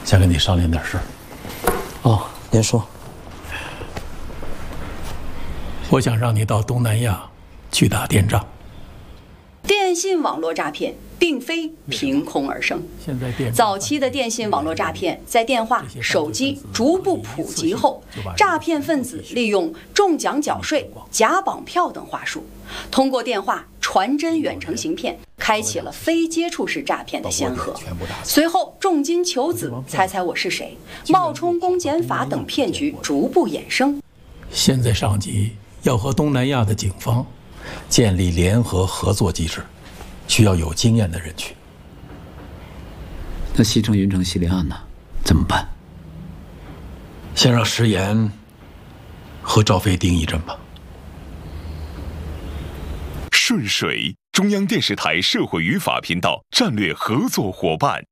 想跟你商量点事。 哦，您说。 我想让你到东南亚去打电诈。 电信网络诈骗并非凭空而生。早期的电信网络诈骗在电话、手机逐步普及后，诈骗分子利用中奖缴税、假绑票等话术，通过电话传真远程行骗，开启了非接触式诈骗的先河。随后，重金求子、猜猜我是谁、冒充公检法等骗局逐步衍生。 现在上级要和东南亚的警方建立联合合作机制，需要有经验的人去。 那西城、云城系列案呢？怎么办？ 先让石岩和赵飞盯一阵吧。 顺水，中央电视台社会与法频道战略合作伙伴。